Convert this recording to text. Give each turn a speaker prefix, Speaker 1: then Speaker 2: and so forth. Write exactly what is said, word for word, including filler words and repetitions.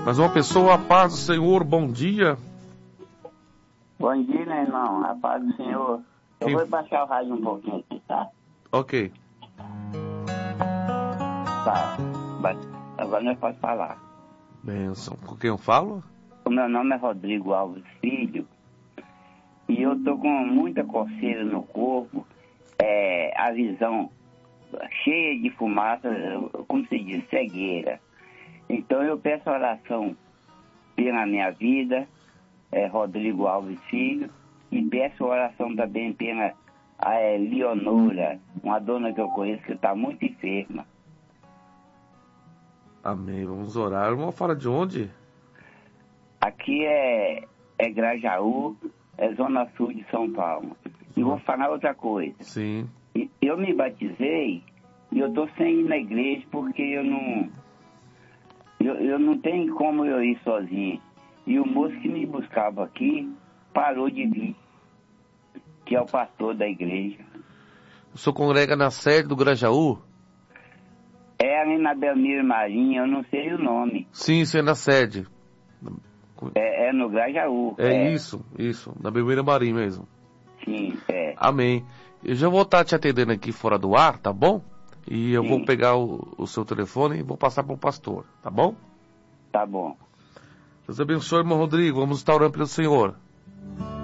Speaker 1: Mas uma pessoa, a paz do Senhor, bom dia.
Speaker 2: Bom dia, meu irmão. A paz do Senhor. Eu
Speaker 1: Quem...
Speaker 2: vou baixar o rádio um pouquinho aqui, tá?
Speaker 1: Ok.
Speaker 2: Tá. Agora nós podemos falar.
Speaker 1: Benção. Com quem eu falo?
Speaker 2: O meu nome é Rodrigo Alves Filho. E eu tô com muita coceira no corpo. É, a visão cheia de fumaça, como se diz, cegueira. Então eu peço oração pela minha vida, é, Rodrigo Alves Filho, e peço oração também pela a, é, Leonora, uma dona que eu conheço que está muito enferma.
Speaker 1: Amém. Vamos orar. Irmão, fala de onde?
Speaker 2: Aqui é, é Grajaú, é Zona Sul de São Paulo. E vou falar outra coisa.
Speaker 1: Sim.
Speaker 2: Eu me batizei e eu tô sem ir na igreja porque eu não... Eu, eu não tenho como eu ir sozinho. E o moço que me buscava aqui parou de vir, que é o pastor da igreja.
Speaker 1: O senhor congrega na sede do Grajaú?
Speaker 2: É ali na Belmiro Marinho, eu não sei o nome.
Speaker 1: Sim, isso é na sede.
Speaker 2: É, é no Grajaú.
Speaker 1: É,
Speaker 2: é
Speaker 1: isso, isso. Na Belmiro Marinho mesmo.
Speaker 2: Sim, é.
Speaker 1: Amém. Eu já vou estar te atendendo aqui fora do ar, tá bom? E eu
Speaker 2: Sim.
Speaker 1: vou pegar o, o seu telefone e vou passar para o pastor, tá bom?
Speaker 2: Tá bom.
Speaker 1: Deus abençoe, irmão Rodrigo. Vamos estar orando pelo Senhor.